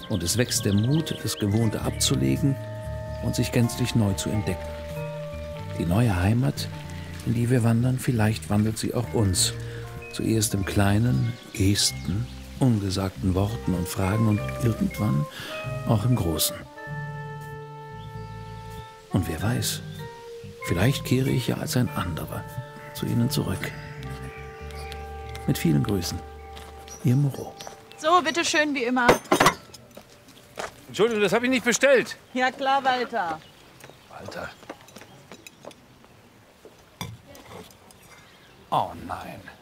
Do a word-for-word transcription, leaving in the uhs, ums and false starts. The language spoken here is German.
Und es wächst der Mut, das Gewohnte abzulegen und sich gänzlich neu zu entdecken. Die neue Heimat, in die wir wandern, vielleicht wandelt sie auch uns. Zuerst im Kleinen, Gesten, ungesagten Worten und Fragen und irgendwann auch im Großen. Und wer weiß, vielleicht kehre ich ja als ein anderer zu Ihnen zurück. Mit vielen Grüßen, Ihr Moreau. So, bitteschön, wie immer. Entschuldigung, das habe ich nicht bestellt. Ja klar, Walter. Walter. Oh nein.